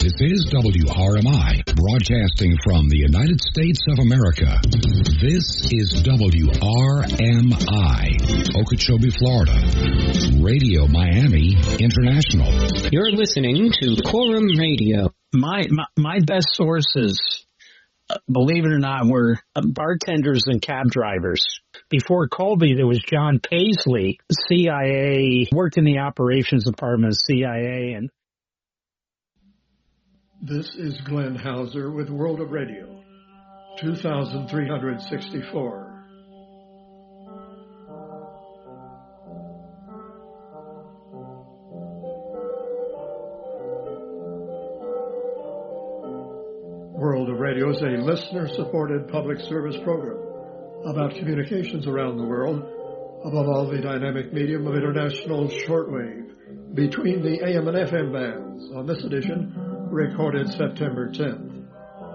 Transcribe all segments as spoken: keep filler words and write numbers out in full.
This is W R M I, broadcasting from the United States of America. This is W R M I, Okeechobee, Florida. Radio Miami International. You're listening to Quorum Radio. My, my, my best sources, believe it or not, were bartenders and cab drivers. Before Colby, there was John Paisley, C I A, worked in the operations department of C I A. And this is Glenn Hauser with World of Radio, two thousand three hundred sixty-four. World of Radio is a listener-supported public service program about communications around the world, above all the dynamic medium of international shortwave, between the A M and F M bands. On this edition, recorded September tenth.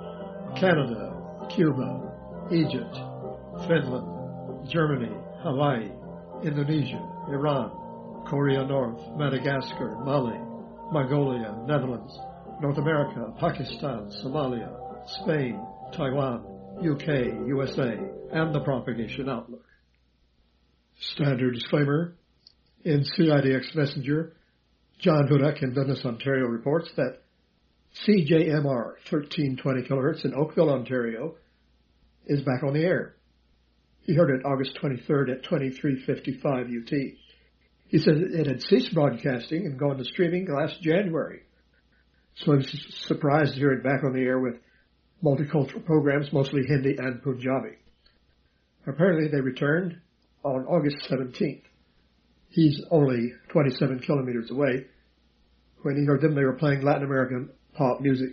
Canada, Cuba, Egypt, Finland, Germany, Hawaii, Indonesia, Iran, Korea North, Madagascar, Mali, Mongolia, Netherlands, North America, Pakistan, Somalia, Spain, Taiwan, U K, U S A, and the Propagation Outlook. Standard disclaimer. In C I D X Messenger, John Hudak in Dundas, Ontario reports that C J M R thirteen twenty kilohertz in Oakville, Ontario is back on the air. He heard it August twenty-third at twenty-three fifty-five U T. He said it had ceased broadcasting and gone to streaming last January. So I'm surprised to hear it back on the air with multicultural programs, mostly Hindi and Punjabi. Apparently they returned on August seventeenth. He's only twenty-seven kilometers away. When he heard them, they were playing Latin American pop music.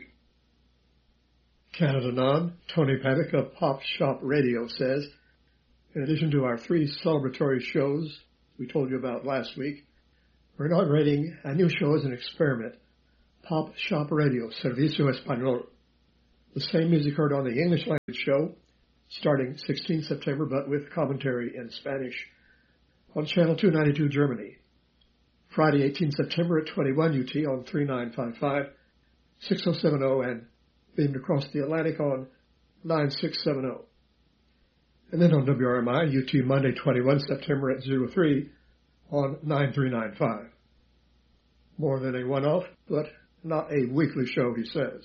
Canada Non, Tony Pavick of Pop Shop Radio says, in addition to our three celebratory shows we told you about last week, we're inaugurating a new show as an experiment, Pop Shop Radio, Servicio Español. The same music heard on the English language show, starting sixteenth September, but with commentary in Spanish, on Channel two ninety-two Germany. Friday, eighteenth September at twenty-one U T on three nine five five, six oh seven oh, and beamed across the Atlantic on nine six seven oh. And then on W R M I, U T Monday, twenty-first September at oh three on nine three nine five. More than a one-off, but not a weekly show, he says.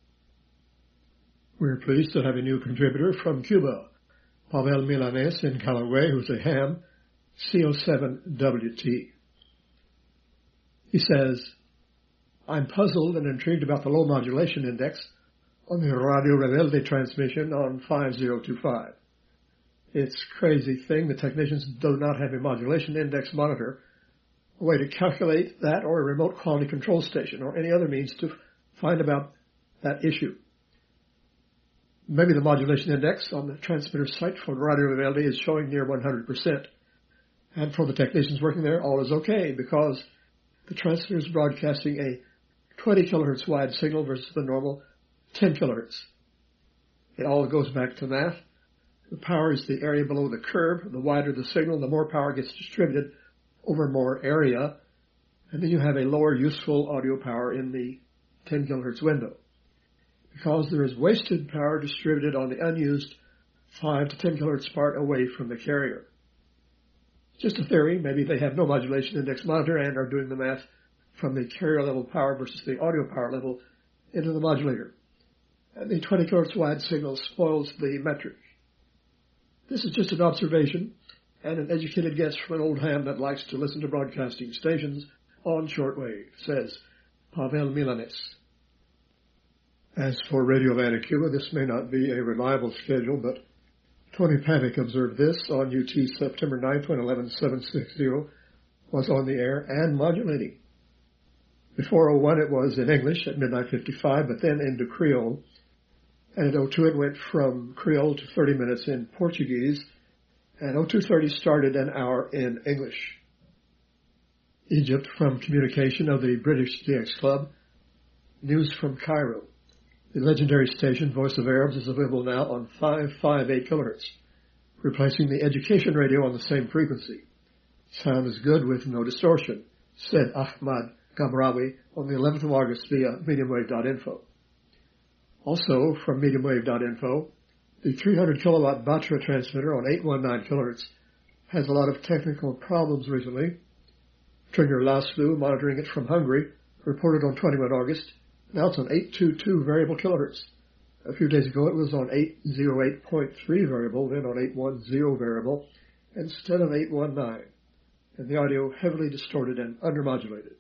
We're pleased to have a new contributor from Cuba, Pavel Milanes in Callaway, who's a ham, C oh seven W T. He says, I'm puzzled and intrigued about the low modulation index on the Radio Rebelde transmission on five oh two five. It's a crazy thing. The technicians do not have a modulation index monitor, a way to calculate that, or a remote quality control station, or any other means to find about that issue. Maybe the modulation index on the transmitter site for Radio Rebelde is showing near one hundred percent. And for the technicians working there, all is okay, because the transmitter is broadcasting a twenty kilohertz wide signal versus the normal ten kilohertz. It all goes back to math. The power is the area below the curve. The wider the signal, the more power gets distributed over more area. And then you have a lower useful audio power in the ten kilohertz window, because there is wasted power distributed on the unused five to ten kilohertz part away from the carrier. Just a theory. Maybe they have no modulation index monitor and are doing the math from the carrier level power versus the audio power level into the modulator. And the twenty kilohertz wide signal spoils the metric. This is just an observation and an educated guess from an old ham that likes to listen to broadcasting stations on shortwave, says Pavel Milanes. As for Radio Havana, Cuba, this may not be a reliable schedule, but Tony Pavick observed this on U T September ninth when eleven seven sixty was on the air and modulating. Before oh one it was in English at midnight fifty-five, but then into Creole. And at oh two it went from Creole to thirty minutes in Portuguese, and oh two thirty started an hour in English. Egypt from communication of the British D X Club. News from Cairo. The legendary station Voice of Arabs is available now on five fifty-eight kilohertz, replacing the education radio on the same frequency. Sound is good with no distortion, said Ahmad Kamarawi on the eleventh of August via mediumwave dot info. Also, from mediumwave dot info, the three hundred kilowatt Batra transmitter on eight one nine kilohertz has a lot of technical problems recently. Trigger Laszlo, monitoring it from Hungary, reported on twenty-first of August. Now it's on eight two two variable kilohertz. A few days ago it was on eight oh eight point three variable, then on eight one zero variable, instead of eight one nine, and the audio heavily distorted and undermodulated.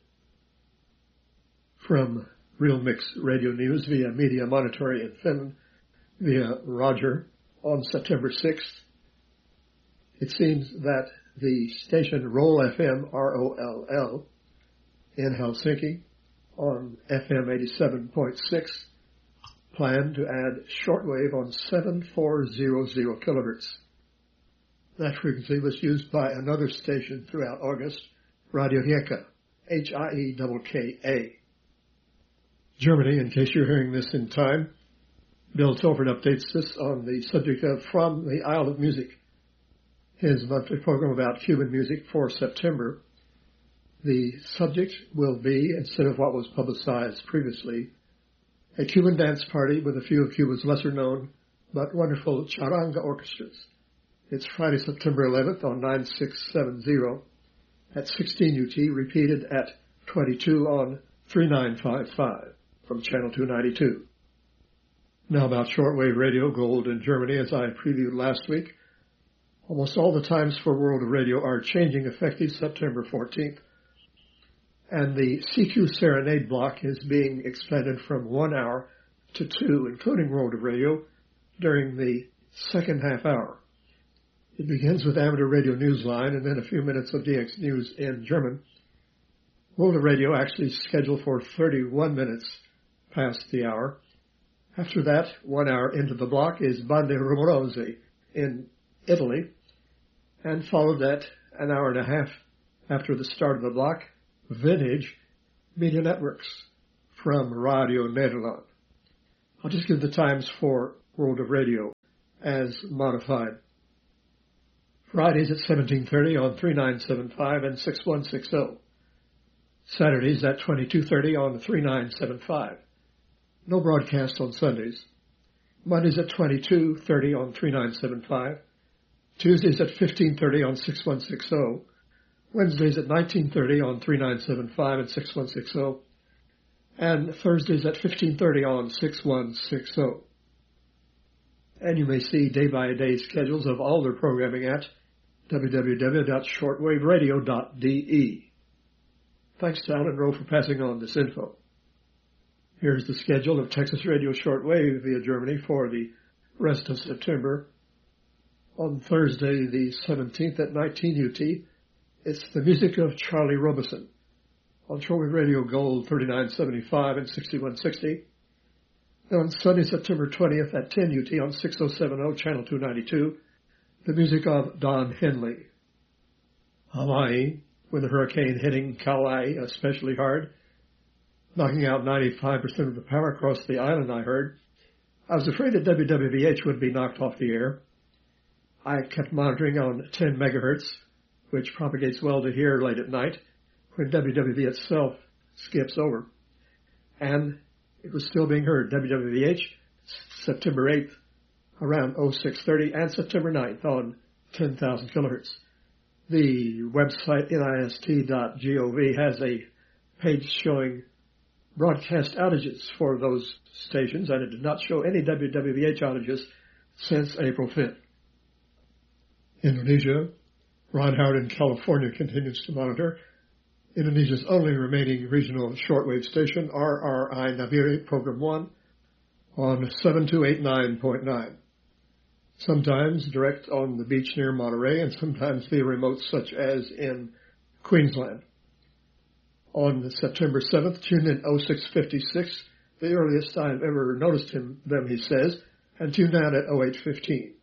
From Real Mix Radio News via Media Monitori in Finland, via Roger, on September sixth, it seems that the station Roll F M, R O L L, in Helsinki, on F M eighty-seven point six, planned to add shortwave on seven four zero zero kilohertz. That frequency was used by another station throughout August, Radio Hieka, H I E K K A. Germany, in case you're hearing this in time, Bill Tilford updates us on the subject of From the Isle of Music, his monthly program about Cuban music for September. The subject will be, instead of what was publicized previously, a Cuban dance party with a few of Cuba's lesser-known but wonderful charanga orchestras. It's Friday, September eleventh on nine six seven zero at sixteen U T, repeated at twenty-two on three nine five five from Channel two ninety-two. Now about shortwave radio gold in Germany, as I previewed last week. Almost all the times for World of Radio are changing effective September fourteenth. And the C Q Serenade block is being expanded from one hour to two, including World of Radio, during the second half hour. It begins with Amateur Radio Newsline and then a few minutes of D X News in German. World of Radio actually is scheduled for thirty-one minutes past the hour. After that, one hour into the block is Bande Rumorose in Italy, and followed that an hour and a half after the start of the block, Vintage Media Networks from Radio Nederland. I'll just give the times for World of Radio as modified. Fridays at seventeen thirty on three nine seven five and six one six zero. Saturdays at twenty-two thirty on three nine seven five. No broadcast on Sundays. Mondays at twenty-two thirty on three nine seven five. Tuesdays at fifteen thirty on six one six zero. Wednesdays at nineteen thirty on three nine seven five and six one six zero. And Thursdays at fifteen thirty on six one six zero. And you may see day-by-day schedules of all their programming at w w w dot shortwave radio dot d e. Thanks to Alan Rowe for passing on this info. Here's the schedule of Texas Radio Shortwave via Germany for the rest of September. On Thursday, the seventeenth at nineteen U T, it's the music of Charlie Robeson on Shortwave Radio Gold thirty-nine seventy-five and sixty-one sixty. And on Sunday, September twentieth at ten U T on six oh seven oh, Channel two ninety-two, the music of Don Henley. Hawaii, with the hurricane hitting Kauai especially hard, knocking out ninety-five percent of the power across the island, I heard. I was afraid that W W V H would be knocked off the air. I kept monitoring on ten megahertz, which propagates well to hear late at night when W W V itself skips over. And it was still being heard, W W V H, September eighth, around oh six thirty, and September ninth on ten thousand kilohertz. The website nist dot gov has a page showing broadcast outages for those stations, and it did not show any W W V H outages since April fifth. Indonesia, Ron Howard in California continues to monitor. Indonesia's only remaining regional shortwave station, R R I Nabire Program one, on seven two eight nine point nine. Sometimes direct on the beach near Monterey, and sometimes via remote such as in Queensland. On September seventh, tune in oh six fifty-six, the earliest I've ever noticed him, them, he says, and tune out at oh eight fifteen.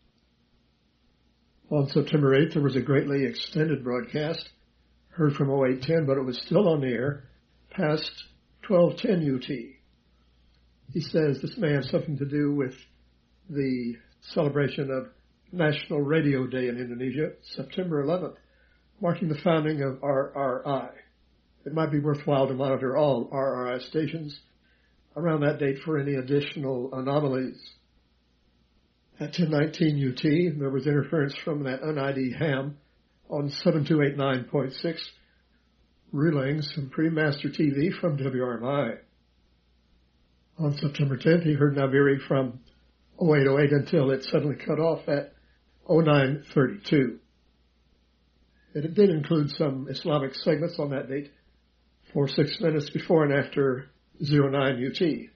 On September eighth, there was a greatly extended broadcast, heard from oh eight ten, but it was still on the air past twelve ten U T. He says this may have something to do with the celebration of National Radio Day in Indonesia, September eleventh, marking the founding of R R I, it might be worthwhile to monitor all R R I stations around that date for any additional anomalies. At ten nineteen U T, there was interference from that un I D ham on seven two eight nine point six, relaying some pre-master T V from W R M I. On September tenth, he heard Naviri from oh eight oh eight until it suddenly cut off at oh nine thirty-two. It did include some Islamic segments on that date for six minutes before and after oh nine U T.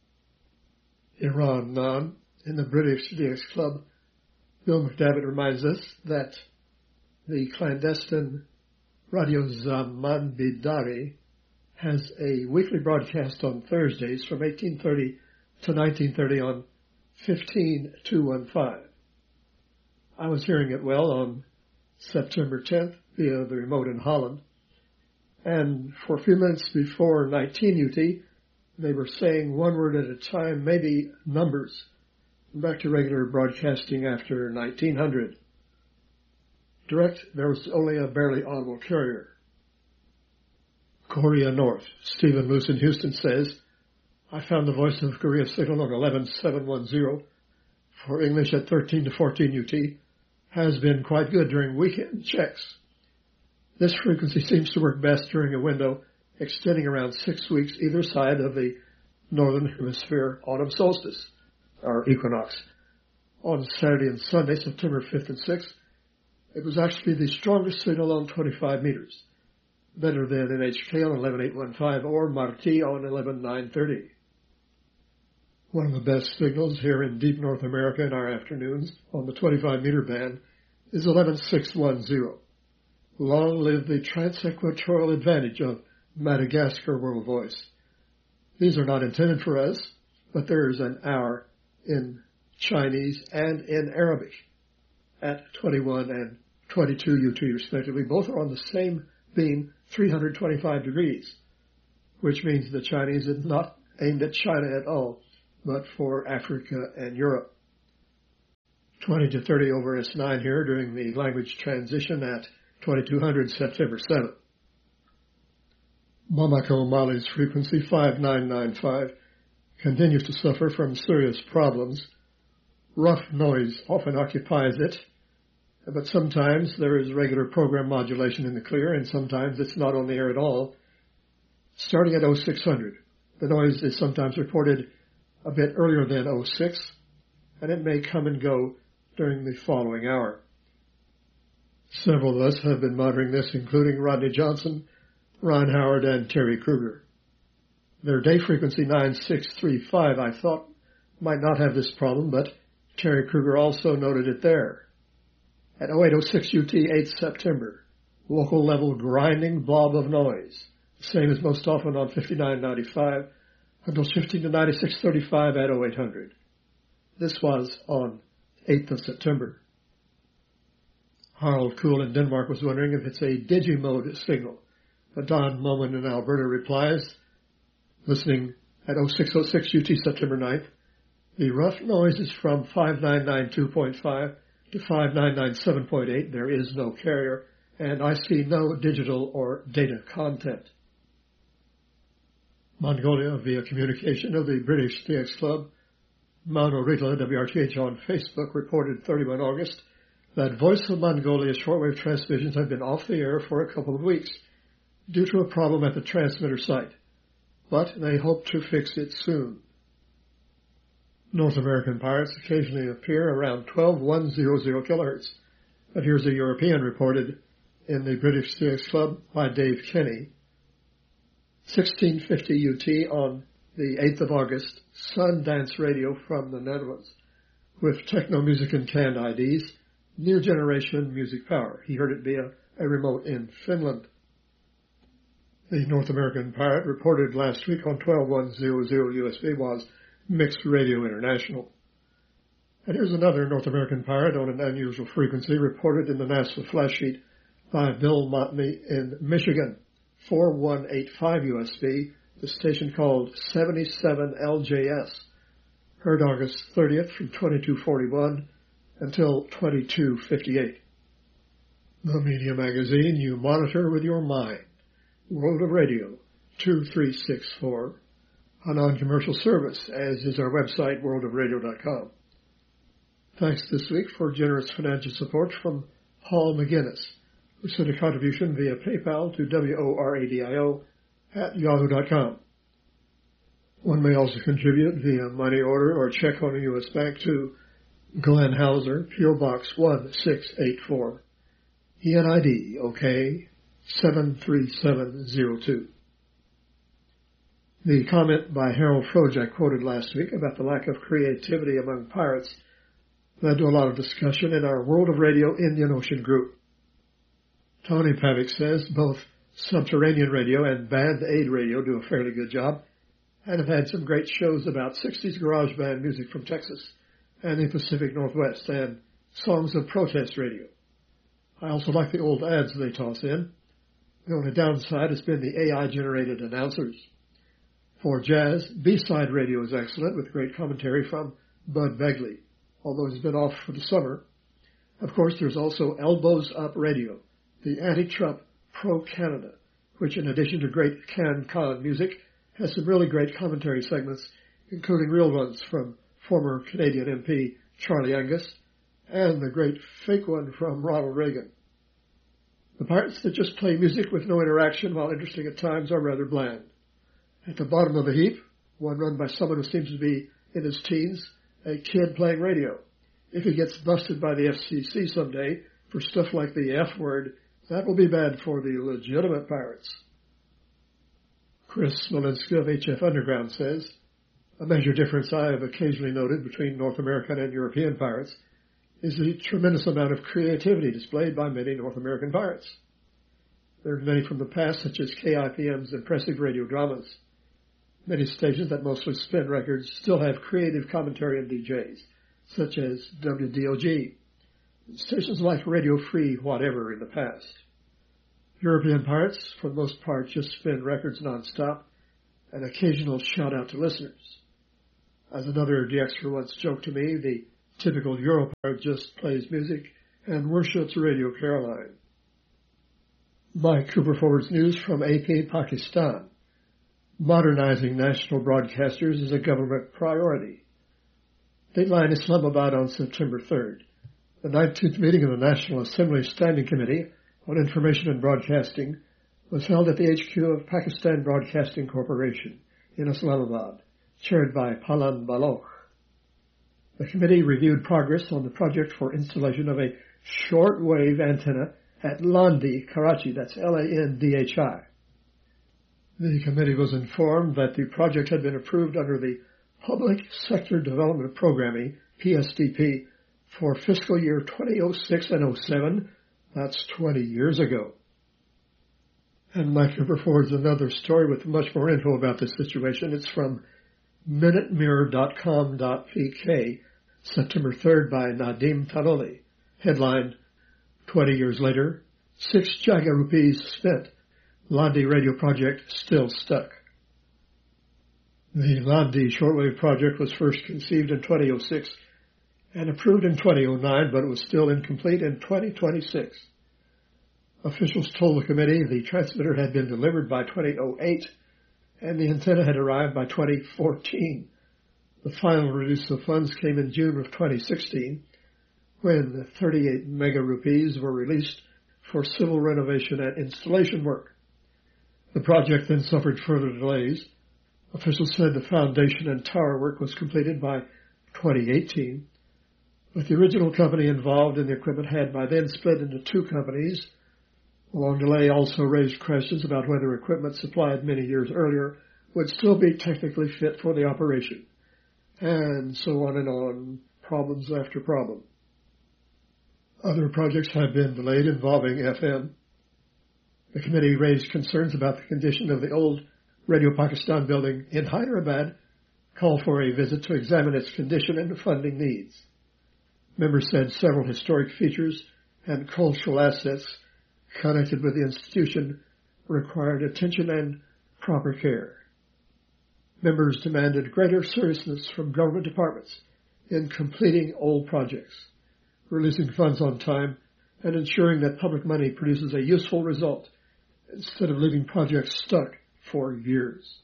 Iran Nan, in the British D X Club, Bill McDavitt reminds us that the clandestine Radio Zaman Bidari has a weekly broadcast on Thursdays from eighteen thirty to nineteen thirty on fifteen two fifteen. I was hearing it well on September tenth via the remote in Holland, and for a few minutes before nineteen U T, they were saying one word at a time, maybe numbers, back to regular broadcasting after nineteen hundred. Direct, there was only a barely audible carrier. Korea North, Stephen Moose in Houston says, I found the voice of Korea signal on eleven seven ten for English at thirteen to fourteen U T has been quite good during weekend checks. This frequency seems to work best during a window extending around six weeks either side of the northern hemisphere autumn solstice, or equinox. On Saturday and Sunday, September fifth and sixth, it was actually the strongest signal on twenty-five meters, better than N H K on eleven eight fifteen or Marti on eleven nine thirty. One of the best signals here in deep North America in our afternoons on the twenty-five meter band is eleven six ten. Long live the transequatorial advantage of Madagascar World Voice. These are not intended for us, but there is an hour in Chinese and in Arabic at twenty-one and twenty-two U T respectively. Both are on the same beam, three hundred twenty-five degrees, which means the Chinese is not aimed at China at all, but for Africa and Europe. twenty to thirty over S nine here during the language transition at twenty-two hundred September seventh. Bamako, Mali's frequency five nine nine five continues to suffer from serious problems. Rough noise often occupies it, but sometimes there is regular program modulation in the clear, and sometimes it's not on the air at all. Starting at oh six hundred, the noise is sometimes reported a bit earlier than oh six, and it may come and go during the following hour. Several of us have been monitoring this, including Rodney Johnson, Ron Howard, and Terry Kruger. Their day frequency nine six three five, I thought, might not have this problem, but Terry Kruger also noted it there. At oh eight oh six U T, eighth September, local level grinding blob of noise, the same as most often on fifty-nine ninety-five, until shifting to ninety-six thirty-five at oh eight hundred. This was on eighth of September. Harald Kuhl in Denmark was wondering if it's a digimode signal. But Don Moman in Alberta replies, listening at oh six oh six U T September ninth, the rough noise is from five nine nine two point five to five nine nine seven point eight. There is no carrier, and I see no digital or data content. Mongolia, via communication of the British D X Club, Mauno Rita, W R T H on Facebook, reported thirty-first of August that Voice of Mongolia shortwave transmissions have been off the air for a couple of weeks due to a problem at the transmitter site, but they hope to fix it soon. North American pirates occasionally appear around twelve thousand one hundred kilohertz, but here's a European reported in the British D X Club by Dave Kenny. sixteen fifty U T on the eighth of August, Sundance Radio from the Netherlands, with techno music and canned I Ds, new generation music power. He heard it via a remote in Finland. The North American pirate reported last week on twelve thousand one hundred U S B was Mixed Radio International. And here's another North American pirate on an unusual frequency reported in the NASA flash sheet by Bill Motney in Michigan, four one eight five U S B, the station called seventy-seven L J S, heard August thirtieth from twenty-two forty-one until twenty-two fifty-eight. The Media Magazine you monitor with your mind. World of Radio two three six four, a non-commercial service, as is our website, world of radio dot com. Thanks this week for generous financial support from Paul McGinnis, who sent a contribution via PayPal to W-O-R-A-D-I-O at yahoo dot com. One may also contribute via money order or check on a U S bank to Glenn Hauser, P O Box one six eight four, E N I D, OK, seven three seven zero two. The comment by Harold Froge I quoted last week about the lack of creativity among pirates led to a lot of discussion in our World of Radio Indian Ocean group. Tony Pavick says both Subterranean Radio and Band Aid Radio do a fairly good job and have had some great shows about sixties garage band music from Texas and the Pacific Northwest and songs of protest radio. I also like the old ads they toss in. The only downside has been the A I-generated announcers. For jazz, B-side radio is excellent with great commentary from Bud Begley, although he's been off for the summer. Of course, there's also Elbows Up Radio, the anti-Trump pro-Canada, which in addition to great can-con music, has some really great commentary segments, including real ones from former Canadian M P Charlie Angus and the great fake one from Ronald Reagan. The parts that just play music with no interaction, while interesting at times, are rather bland. At the bottom of the heap, one run by someone who seems to be in his teens, a kid playing radio. If he gets busted by the F C C someday for stuff like the F word, that will be bad for the legitimate pirates. Chris Smolinski of H F Underground says, a major difference I have occasionally noted between North American and European pirates is the tremendous amount of creativity displayed by many North American pirates. There are many from the past, such as K I P M's impressive radio dramas. Many stations that mostly spin records still have creative commentary and D Js, such as W D O G. Stations like Radio Free Whatever in the past. European pirates, for the most part, just spin records nonstop, an occasional shout-out to listeners. As another D Xer once joked to me, the typical Euro pirate just plays music and worships Radio Caroline. Mike Cooper forwards news from A P Pakistan. Modernizing national broadcasters is a government priority. Dateline Islamabad on September third. The nineteenth meeting of the National Assembly Standing Committee on Information and Broadcasting was held at the H Q of Pakistan Broadcasting Corporation in Islamabad, chaired by Palan Baloch. The committee reviewed progress on the project for installation of a shortwave antenna at Landi, Karachi, that's L A N D H I. The committee was informed that the project had been approved under the Public Sector Development Programming, P S D P, for fiscal year twenty oh six and oh seven, that's twenty years ago. And Mike Cooper forwards another story with much more info about this situation. It's from minute mirror dot com dot P K, September third by Nadim Tanoli. Headline, twenty years later, six Jaga rupees spent. Landi radio project still stuck. The Landi shortwave project was first conceived in twenty oh six and approved in twenty oh nine, but it was still incomplete in twenty twenty-six. Officials told the committee the transmitter had been delivered by twenty oh eight and the antenna had arrived by twenty fourteen. The final release of funds came in June of twenty sixteen, when thirty-eight mega rupees were released for civil renovation and installation work. The project then suffered further delays. Officials said the foundation and tower work was completed by twenty eighteen, but the original company involved in the equipment had by then split into two companies. The long delay also raised questions about whether equipment supplied many years earlier would still be technically fit for the operation, and so on and on, problems after problem. Other projects have been delayed involving F M. The committee raised concerns about the condition of the old Radio Pakistan building in Hyderabad, called for a visit to examine its condition and funding needs. Members said several historic features and cultural assets connected with the institution required attention and proper care. Members demanded greater seriousness from government departments in completing old projects, releasing funds on time, and ensuring that public money produces a useful result instead of leaving projects stuck for years.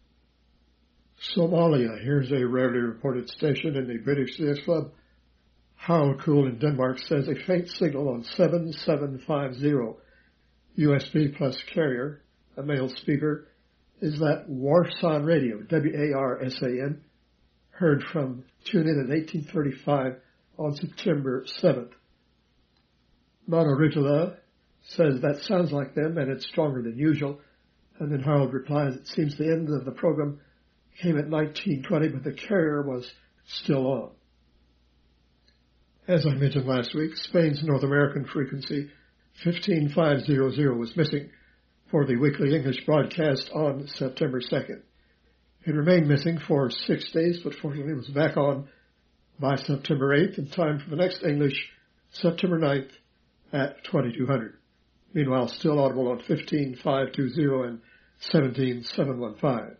Somalia, here's a rarely reported station in the British C S Club. Harold Cool in Denmark says a faint signal on seven seven five zero U S B plus carrier, a male speaker, is that Warsan Radio, W A R S A N, heard from tune in in eighteen thirty-five on September seventh. Mano Ritala says that sounds like them and it's stronger than usual. And then Harold replies, it seems the end of the program came at nineteen twenty, but the carrier was still on. As I mentioned last week, Spain's North American frequency fifteen five hundred was missing for the weekly English broadcast on September second. It remained missing for six days, but fortunately was back on by September eighth in time for the next English, September ninth at twenty-two hundred. Meanwhile, still audible on fifteen five twenty and seventeen seven fifteen.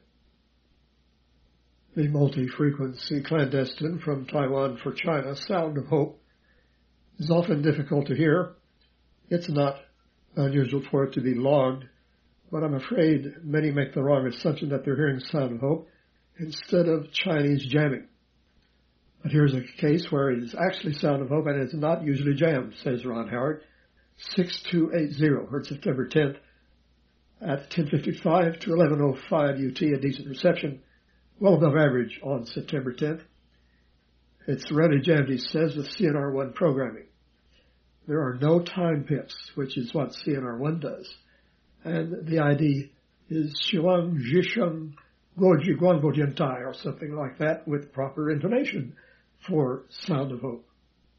The multi-frequency clandestine from Taiwan for China, Sound of Hope, is often difficult to hear. It's not unusual for it to be logged, but I'm afraid many make the wrong assumption that they're hearing Sound of Hope instead of Chinese jamming. But here's a case where it is actually Sound of Hope and it's not usually jammed, says Ron Howard. six two eight zero, heard September tenth at ten fifty-five to eleven oh five U T, a decent reception, well above average on September tenth. It's rarely jammed, he says, with C N R one programming. There are no time pips, which is what C N R one does. And the I D is Shuang Jisheng Goji Guanbo Jiantai, or something like that, with proper intonation for Sound of Hope.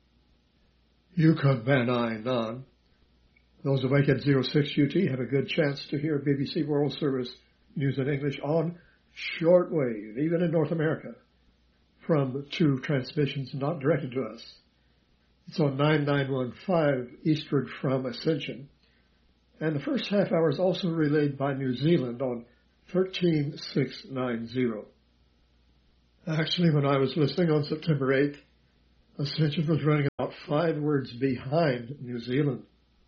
Yukon Banai Nan. Those awake at zero six U T have a good chance to hear B B C World Service news in English on shortwave, even in North America, from two transmissions not directed to us. It's on nine nine one five eastward from Ascension. And the first half hour is also relayed by New Zealand on thirteen six ninety. Actually, when I was listening on September eighth, Ascension was running about five words behind New Zealand.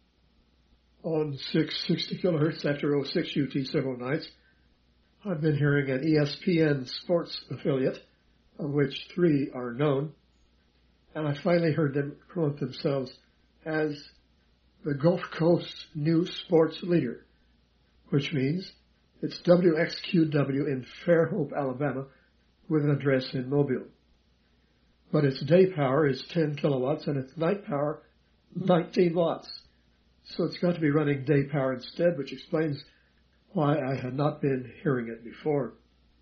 On six sixty kilohertz after oh six U T several nights, I've been hearing an E S P N sports affiliate, of which three are known, and I finally heard them promote themselves as the Gulf Coast New Sports Leader, which means it's W X Q W in Fairhope, Alabama, with an address in Mobile. But its day power is ten kilowatts and its night power nineteen watts. So it's got to be running day power instead, which explains why I had not been hearing it before.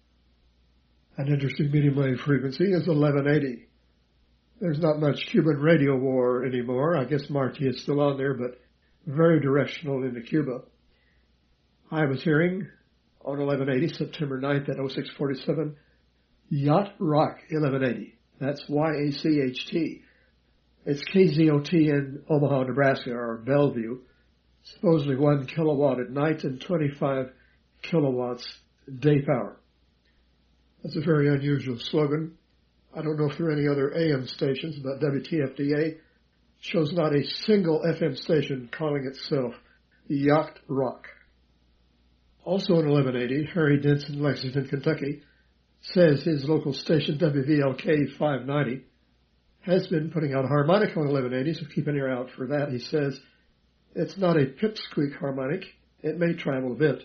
An interesting medium wave frequency is eleven eighty. There's not much Cuban radio war anymore. I guess Marty is still on there, but very directional into Cuba. I was hearing on eleven eighty, September ninth at oh six forty-seven, Yacht Rock eleven eighty. That's Y A C H T. It's K Z O T in Omaha, Nebraska, or Bellevue. Supposedly one kilowatt at night and twenty-five kilowatts day power. That's a very unusual slogan. I don't know if there are any other A M stations, but W T F D A shows not a single F M station calling itself Yacht Rock. Also on eleven eighty, Harry Denson, Lexington, Kentucky, says his local station, W V L K five ninety, has been putting out harmonic on eleven eighty, so keep an ear out for that. He says it's not a pipsqueak harmonic. It may travel a bit.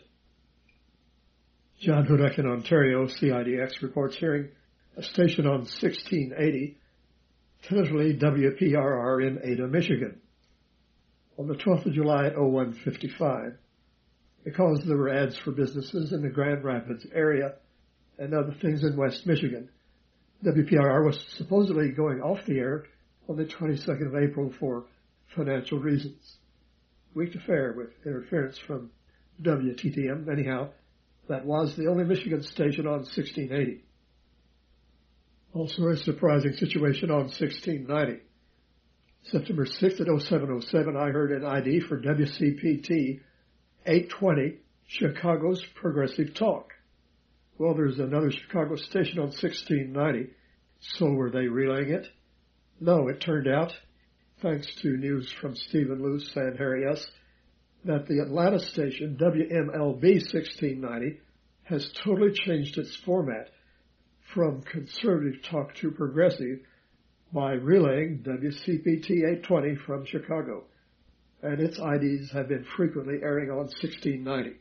John Hudak in Ontario, C I D X, reports hearing a station on sixteen eighty, tentatively W P R R in Ada, Michigan, on the twelfth of July at oh one fifty-five, because there were ads for businesses in the Grand Rapids area and other things in West Michigan. W P R R was supposedly going off the air on the twenty-second of April for financial reasons. Weak affair with interference from W T T M. Anyhow, that was the only Michigan station on sixteen eighty. Also a surprising situation on sixteen ninety. September sixth at oh seven oh seven, I heard an I D for W C P T eight twenty, Chicago's Progressive Talk. Well, there's another Chicago station on sixteen ninety. So were they relaying it? No, it turned out, thanks to news from Stephen Luce and Harry S., that the Atlanta station, W M L B sixteen ninety, has totally changed its format from conservative talk to progressive by relaying W C P T eight twenty from Chicago, and its I Ds have been frequently airing on sixteen ninety.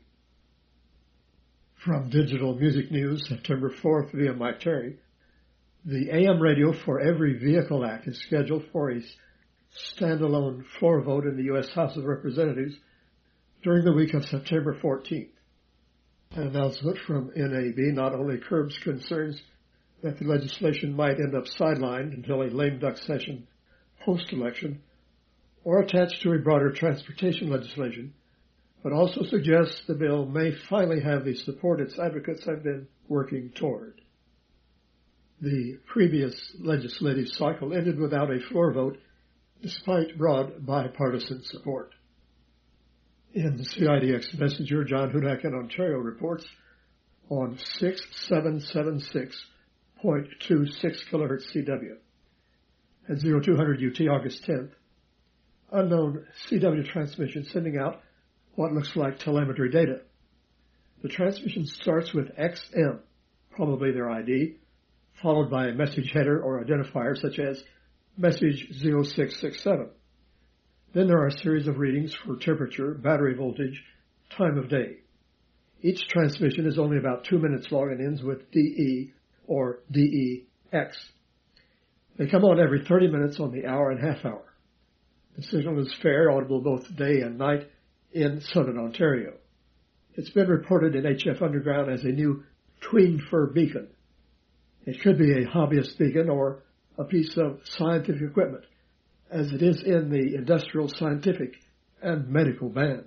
From Digital Music News, September fourth via Mike Terry, the A M Radio for Every Vehicle Act is scheduled for a standalone floor vote in the U S House of Representatives during the week of September fourteenth. An announcement from N A B not only curbs concerns that the legislation might end up sidelined until a lame duck session post-election or attached to a broader transportation legislation, but also suggests the bill may finally have the support its advocates have been working toward. The previous legislative cycle ended without a floor vote, despite broad bipartisan support. In the C I D X Messenger, John Hudak in Ontario reports on six seven seven six point two six kilohertz C W. At zero two hundred U T August tenth, unknown C W transmission sending out what looks like telemetry data. The transmission starts with X M, probably their I D, followed by a message header or identifier such as message zero six six seven. Then there are a series of readings for temperature, battery voltage, time of day. Each transmission is only about two minutes long and ends with D E or D E X. They come on every thirty minutes on the hour and half hour. The signal is fair, audible both day and night in southern Ontario. It's been reported in H F Underground as a new tween fur beacon. It could be a hobbyist beacon or a piece of scientific equipment, as it is in the industrial, scientific, and medical band.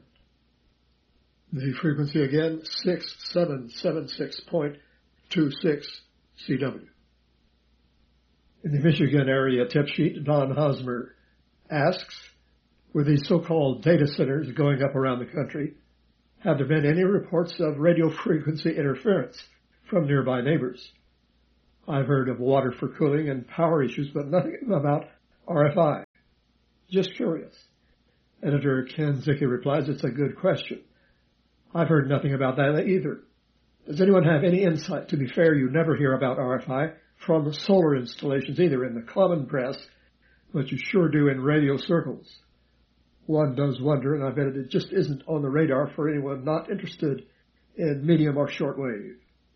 The frequency again, six seven seven six point two six C W. In the Michigan area tip sheet, Don Hosmer asks, with these so-called data centers going up around the country, have there been any reports of radio frequency interference from nearby neighbors? I've heard of water for cooling and power issues, but nothing about R F I. Just curious. Editor Ken Zicke replies, it's a good question. I've heard nothing about that either. Does anyone have any insight? To be fair, you never hear about R F I from solar installations, either in the common press, but you sure do in radio circles. One does wonder, and I bet it just isn't on the radar for anyone not interested in medium or shortwave.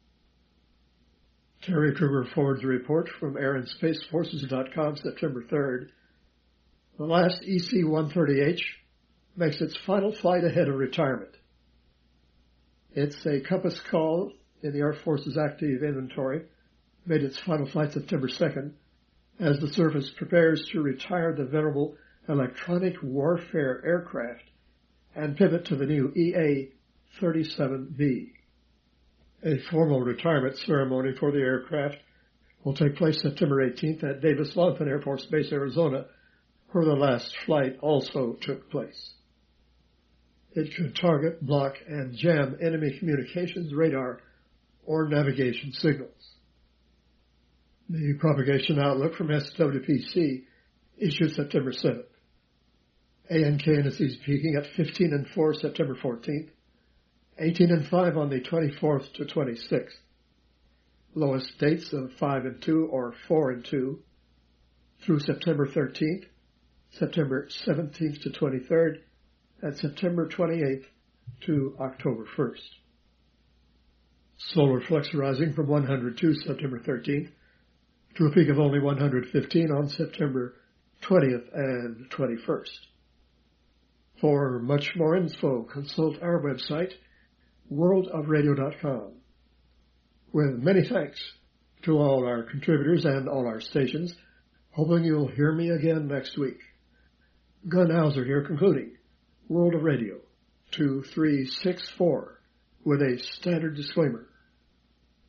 Terry Kruger forwards a report from air and space forces dot com, September third. The last E C one thirty H makes its final flight ahead of retirement. It's a Compass call in the Air Force's active inventory, made its final flight September second, as the service prepares to retire the venerable electronic warfare aircraft and pivot to the new E A thirty-seven B. A formal retirement ceremony for the aircraft will take place September eighteenth at Davis-Monthan Air Force Base, Arizona, where the last flight also took place. It could target, block, and jam enemy communications, radar, or navigation signals. The propagation outlook from S W P C issued September seventh. A N K indices peaking at fifteen and four September fourteenth, eighteen and five on the twenty-fourth to twenty-sixth. Lowest dates of five and two or four and two through September thirteenth, September seventeenth to twenty-third, and September twenty-eighth to October first. Solar flux rising from one hundred two September thirteenth to a peak of only one hundred fifteen on September twentieth and twenty-first. For much more info, consult our website, world of radio dot com. With many thanks to all our contributors and all our stations, hoping you'll hear me again next week. Gun Hauser here concluding World of Radio two three six four with a standard disclaimer.